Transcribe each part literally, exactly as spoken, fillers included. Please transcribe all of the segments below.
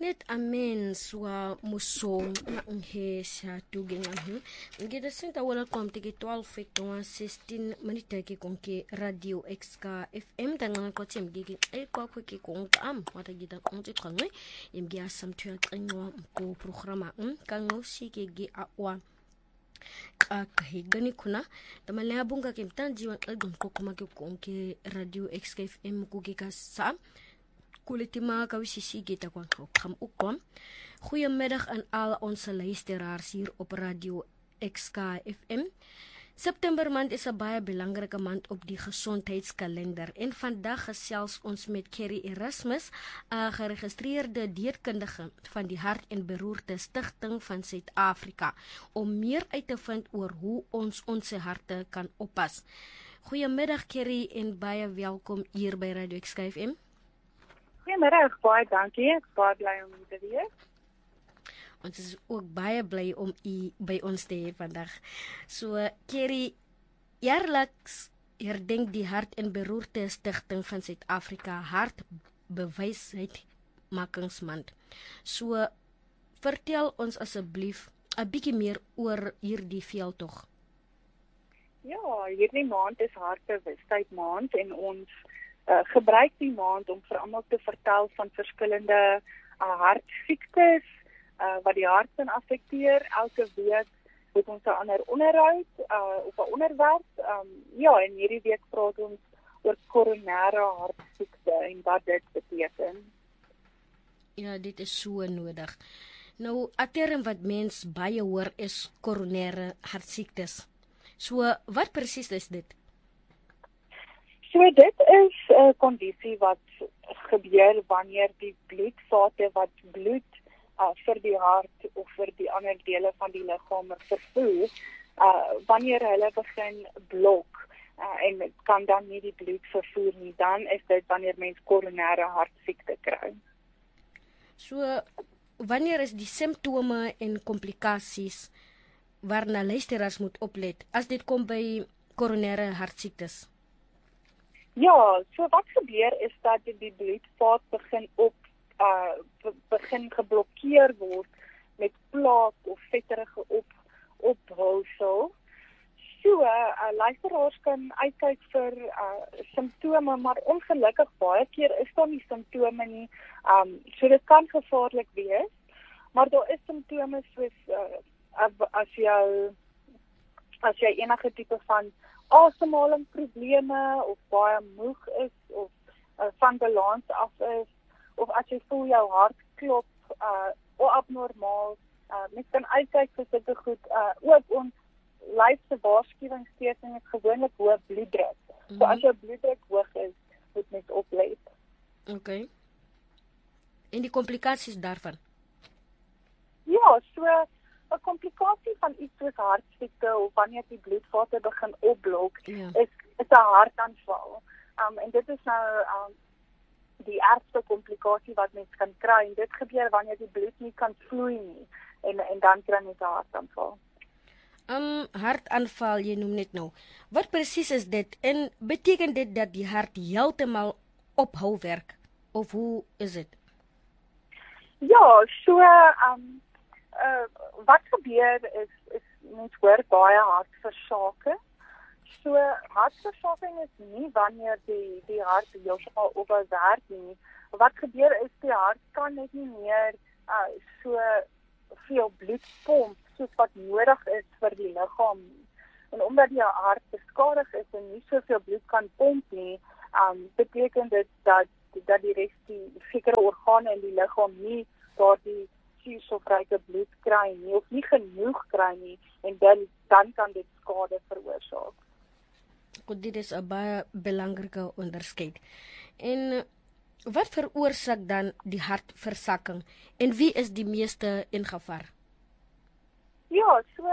Net amen swa musong na unghesa tugengahu. Ngida sinta wala kwam tiki twelve fektonga sixteen minute ki konke Radio X K F M tangan ko tim gigi e ko ko ki kong am wata gida kong ti kongwe im gi asam tu qingwa ko programa um kango si ki gi awa kahigani kuna tamalaya bunga kim tanji wan algon ko kuma ki konke Radio X K F M ko gi ka sa Kulitima kawisisi kita kwam kam ukwam. Goeiemiddag aan al onze luisteraars hier op Radio X K F M. September maand is 'n baie belangrike maand op die gesondheidskalender en vandag gesels ons met Kerry Erasmus, 'n geregistreerde dierkundige van die Hart en Beroerte Stichting van Suid-Afrika, om meer uit te vind oor hoe ons ons harte kan oppas. Goeiemiddag Kerry en baie welkom hier by Radio X K F M. Goeiemiddag, baie dankie. Ek is baie bly om hier te wees. Ons is ook baie bly om u by ons te hê vandag. So, Kerry, jaarliks herdenk die Hart en Beroerte Stichting van Suid-Afrika Hartbewysheidmakingsmaand. So, vertel ons asseblief 'n bietjie meer oor hierdie veldtog. Ja, hierdie maand is Hartbewustheid maand en ons Uh, gebruik die maand om vir almal te vertel van verskillende uh, hartsiektes uh, wat die hart kan affekteer. Elke week het ons 'n ander onderhoud uh, op 'n onderwerp. Um, ja, en hierdie week praat ons oor koronêre hartsiekte en wat dit beteken. Ja, dit is so nodig. Nou, 'n term wat mens baie hoor is koronêre hartsiektes. So, wat presies is dit? So dit is 'n kondisie wat gebeur wanneer die bloedvate wat bloed uh, vir die hart of vir die ander dele van die liggaam vervoer, uh, wanneer hulle begin blok uh, en het kan dan nie die bloed vervoer nie, dan is dit wanneer mens koronêre hartsiekte kry. So wanneer is die simptome en komplikasies waarna luisteraars moet oplet as dit kom by koronêre hartsiektes? Ja, so wat gebeur is dat die bloedvaat begin op uh, begin geblokkeer word met plaak of vetterige op ophulsel. So, uh, luisteraars kan uitkyk vir uh, simptome, maar ongelukkig baie keer is daar nie simptome nie. Um, so dit kan gevaarlik wees, maar daar is simptome soos uh, as jy as jy enige tipe van asemhalingsprobleme of baie moeg is of uh, van balans af is of as jy voel jou hart klop uh, abnormaal, uh, mens kan uitkyk vir sulke goed. Uh, ook ons lyf se waarskuwingsteken is gewoonlik hoë bloeddruk. Mm-hmm. So as jou bloeddruk hoog is, moet mens oplet. Okay. En die komplikasies daarvan? Ja, so 'n komplikasie van iets soos hartsiekte of wanneer die bloedvate begin opblok, ja. is is 'n hartaanval. Um, en dit is nou um, die ergste komplikasie wat mens kan kry. En dit gebeur wanneer die bloed nie kan vloei nie en en dan kry mens 'n hartaanval. Um hartaanval, jy noem net nou. Wat presies is dit en beteken dit dat die hart heeltemal ophou werk of hoe is dit? Ja, so um Uh, wat gebeur is, is mens hoor baie hartversaking. So hartversaking is nie wanneer die, die hart heeltemal ophou werk nie. Wat gebeur is die hart kan net nie meer uh, so veel bloed pomp soos wat nodig is vir die liggaam nie. En omdat die hart beskadig is en nie soveel bloed kan pomp nie, um, beteken dit dat, dat die res die sekere organe in die liggaam nie daardie suurstofryke bloed kry nie of nie genoeg kry nie en dan dan kan dit skade veroorsaak. Goed, dit is 'n baie belangrike onderskeid. En wat veroorsaak dan die hartversakking en wie is die meeste in gevaar? Ja, so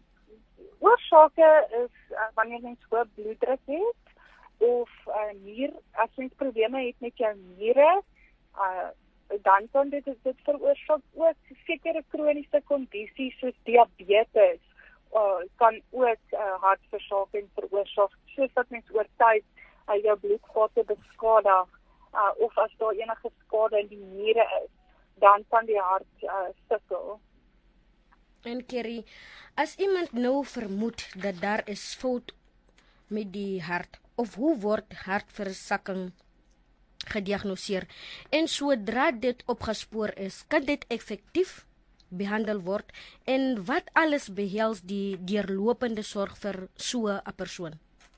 oorsake is uh, wanneer mens hoë bloeddruk het of uh, nier, as mens probleme het met jou niere, uh, dan kan dit dit veroorsaak ook sekere kroniese kondisies soos diabetes, uh, kan ook uh, hartversaking veroorsaak, soos dat mens oor tyd uh, jou bloedvate beskadig, uh, of as daar enige skade in die niere is, dan van die hart uh, sukkel. En Kerry, as iemand nou vermoed dat daar is fout met die hart, of hoe word hartversakking gediagnoseer, en sodra dit opgespoor is, kan dit effektief behandel word, en wat alles behels die deurlopende sorg vir so 'n persoon?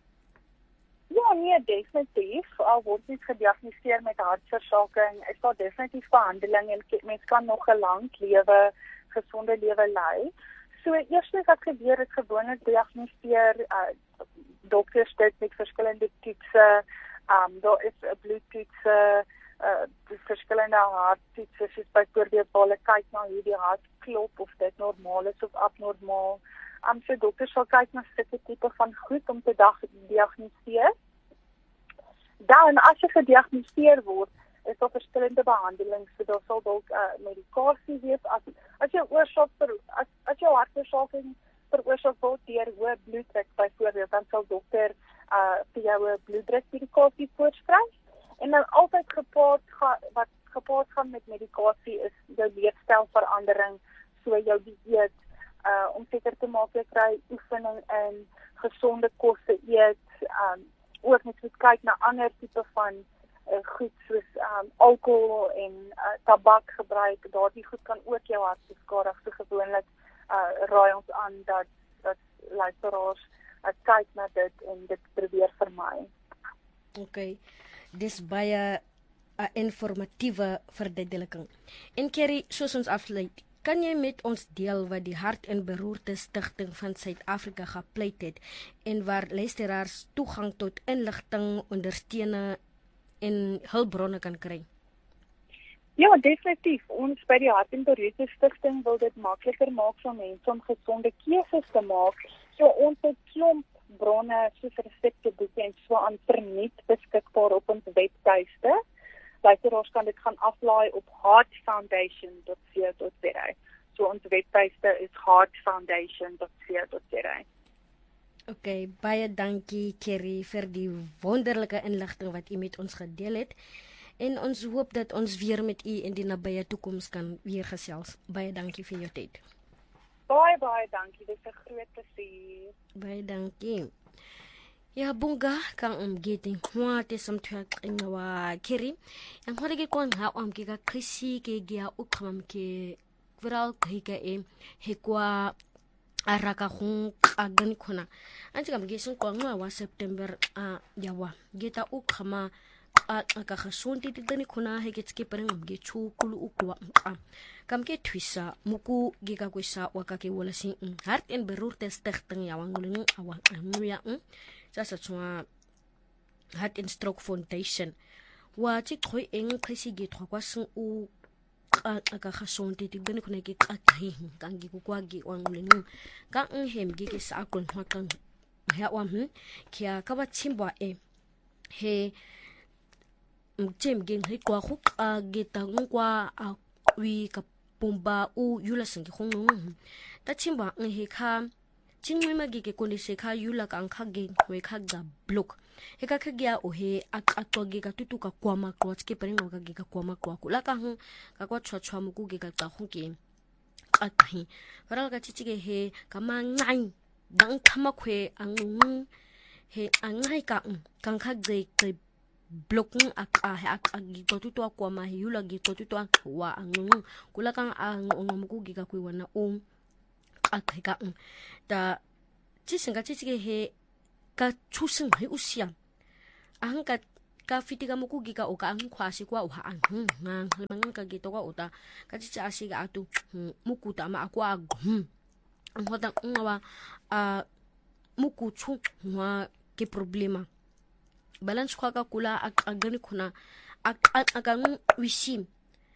Ja, nee, definitief. Al word dit gediagnoseer met hartversaking, is daar definitief behandeling en mens kan nog 'n lang lewe, gesonde lewe lei. So eerstens wat gebeur is gewoonlik diagnoseer uh, dokters dit met verskillende toetse. Um, daar is 'n bloedtoetse, uh, verskillende harttoetse, soos byvoorbeeld hulle kyk na hoe die hart klop, of dit normaal is of abnormaal. Um, so dokters sal kyk na sulke tipe van goed om te diagnoseer. Dan, as jy gediagnoseer word, is daar verskillende behandelings, so daar sal dalk uh, medikasie wees. As, as jou oorsaak vir, as, as jou hartversaking veroorsaak word deur hoë bloeddruk byvoorbeeld, dan sal dokter uh, vir jou 'n bloeddrukmedikasie voorskryf. En dan altyd gepaard gaan, wat gepaard gaan met medikasie is jou leefstylverandering, so jou dieet, uh, om seker te maak jy kry oefening in, gesonde kosse eet, um, ook net moet kyk na ander tipe van uh, goed soos um, alkohol en uh, tabak gebruik. Daardie goed kan ook jou hart beskadig. So gewoonlik uh, raai ons aan dat dat luisteraars uh, kyk na dit en dit probeer vermy. Okay. Dis baie 'n informatiewe verduideliking. En Kerry, soos ons afsluit, kan jy met ons deel wat die Hart en Beroerte Stichting van Suid-Afrika gepleit het en waar luisteraars toegang tot inligting, ondersteuning en hulpbronne kan kry? Ja, definitief. Ons by die Hart en Beroerte Stichting wil dit makliker maak vir mense om gesonde keuses te maak. So ons het klomp bronne soos resepteboeke en so aan verniet beskikbaar op ons webtuiste. Luisteraars kan dit gaan aflaai op heart foundation dot co dot za. So ons webtuiste is heart foundation dot co dot za. Okay, baie dankie Kerry vir die wonderlike inligting wat u met ons gedeel het. En ons hoop dat ons weer met u in die nabye toekoms kan weer gesels. Baie dankie vir jou tyd. Baie baie dankie, dit is 'n groot plesier. Baie dankie. Ya bunga kang umgeti hwa te samthwa qinwa Kerry. Yang hore ke kon ha om ke ka khisi ke gia ukhamam ke viral khika e hekwa araka khung agani khona. Anti kam ge sun kwangwa wa September a yawa. Geta ukhama a ka khasonti titani khona he ke tske pareng umge chu kulu ukwa a. Kam ke twisa muku ge ka kwisa wa ka ke wala sin Hart en Beroerte Stichting yawangulung awa amuya Sasa tswa Heart and Stroke Foundation wa tsi khoi eng khisi ge thwa kwa sing u ka ka khasonti ti bene khona ke ka kai kang ge kwa ge wangulung ka ng hem ge ke sa kon hwa kang ha wa hm kya ka ba chimba e he mtem ge he kwa khu ka ge ta ngwa a wi ka pumba u yula sing khong ta chimba ng he kha Chingwima gige kone se ka yula ka nkha ge we kha ga block he ka khagia o he akatwa ge ka tutuka kwa makwa tske pare no ka ge ka kwa makwa kula ka hu ka kwa chwa chwa muku ge ka tsa hu ke ka thi para ka chichige he ka ma ngai dang khama khwe angu he angai ka kan kha ge ke block a a he a ge to tutwa kwa ma yula ge to tutwa wa angu kula ka angu muku ge ka kwe wana o Afrika da chisinga chichige he ka chusing he usia ang ka ka fitika mo kugika o ka ang khwasi kwa o ha ang ngang lemang ka gito kwa uta ka chicha asiga atu mukuta ma akwa gum ang hoda ngawa a mukuchu wa ke problema balance kwa ka kula agani khuna agang wisim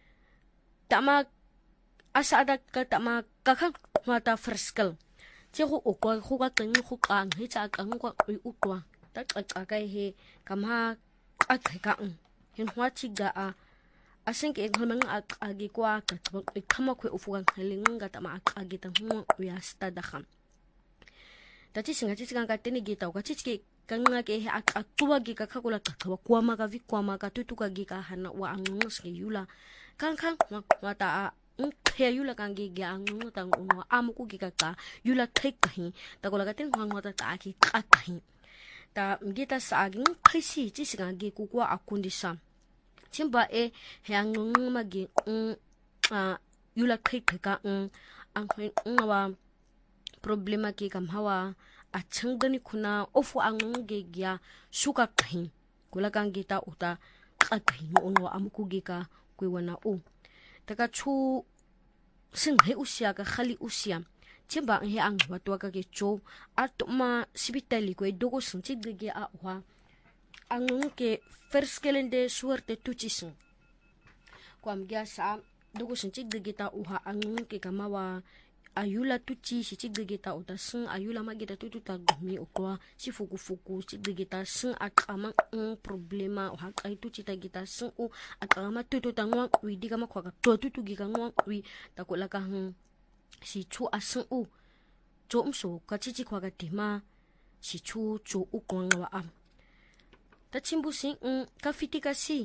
tama asa ada ka tama ka mata verskil. Tse go o kwa go ka keng go kang he tsa kang kwa o kwa. Ta tsa ka he kama a ka ng. Hin hwa chiga a asenke e nghamang a agi kwa ka tsa e kama kwe o fugang heleng ga tama a agi tang mo ya sta da kham. Ta tsi singa tsi singa ka tene gita ka tsi kanga ke he aqaquwa ke ka khakula qaqwa kwama ka vikwama ka tutuka ke ka hana wa anqus ke yula kan kan mata ngqhe yula kange ke anqu tang unwa amuku ke ka qa yula qhekahi takola ka teng ngwa ta ta ke qaqahi ta ngita sa agin qhisi ti singa ke kukwa akundisa chimba e he anqu magi a yula qheka ang ang ngwa problema ke kam hawa a changani kuna ofu angunge gya suka kahin kula kangita uta qaqahin onwa amukuge ka kwewana o taka chu singhe usia ka khali usia chimba he ang watwa ka ke cho atma sibitali ko dogo sinchi ge a wa angunge first kelende suerte tuchisin kwam gya sa dogo sinchi ge ta uha angunge kamawa ayula tuchi si chigigita uta sing ayula magita tututa gumi okwa si fuku fuku chigigita sing akama un problema o hakai tuchi ta gita sing u akama tututa ngwa wi diga makwa ka tutu giga ngwa wi takola ka hm si chu asing u chomso ka chichi kwa ka tima si chu chu u kwangwa am ta chimbu sing ka fitika si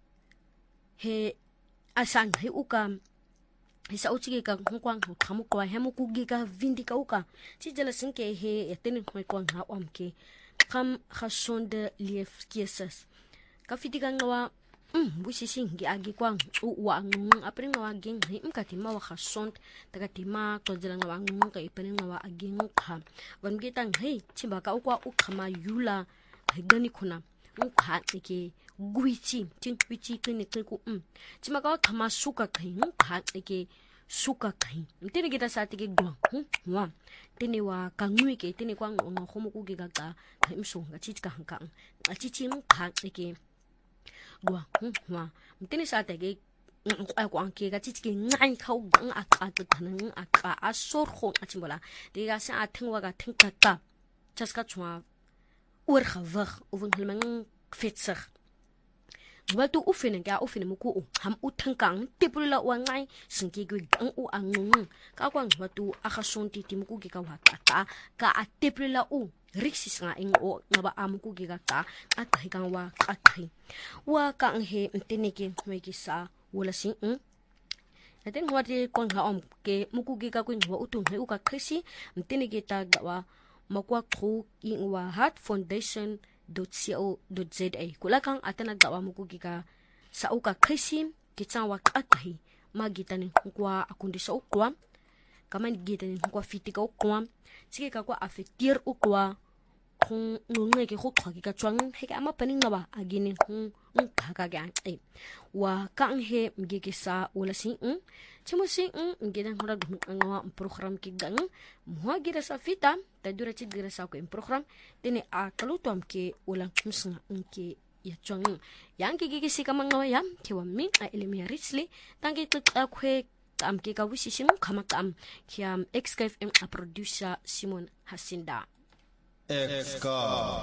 he asan he ukam isa uchi ka kwang khamu kwa hemu kugi ka vindi ka uka chi jala sinke he etene khoi kwang ha omke kham khasonde lief kiesas ka fitika ngawa um busi singi agi kwang u wa ngung apre ngawa geng he imkati ma wa khasont daga tima to jala ngawa ngung ka ipene ngawa agi ngung kha wan getang he chimba ka ukwa ukhama yula hegani khuna ukha ke guichi tin guichi kene ku um chima ka thama suka khain kha ke suka khain tene kita sati ke gwa wa tene wa kangui ke tene kwang no khomo ku ke ga ka him so ga chi ka hang a chi chi mu kha ke gwa wa tene sati ke a kwang ke ga chi ke ngai khau gang a ka ta thanan a ka a sor kho a chimbola de ga sa a thingwa ga thing ka ka chaska chwa oor gewig of 'n helming fetsig wat tu oefening ja oefening mo ko ham uthankang tipula wa ngai sinki gu ang u angung ka kwang wat tu agasonti ti mo ku ka wa ka ka atipula u riksis nga ing o nga ba am ku ga ka at kang wa athi wa kang he tiniki me ki sa wala sing atin wati kwang ha om ke mo ku ga kwing wa utung he u ka khisi tiniki ta wa makwa khu ingwa heart foundation dot co dot za kula kang atana gawa mo kugika sa uka khisi kitsawa katahi magitani kwa akundi sa ukwa kaman gitani kwa fitika ukwa sike ka kwa affectir ukwa kung ngenge ke khokha ka chwang he ka ma paning ba agini kung ngka ga e wa kang he mgike sa wala sing chimo sing ngidan hora ngawa program ki gang mo gira sa fita ta dura chi gira sa ko program tene a kalutom ke wala kumsnga nke ya chwang yang ki gi si ka mangawa yam ke wa mi a elemi richly tangi tuk a khwe am ke ka wisi simu kama kam kiam X K F M a producer Simon Hasinda X K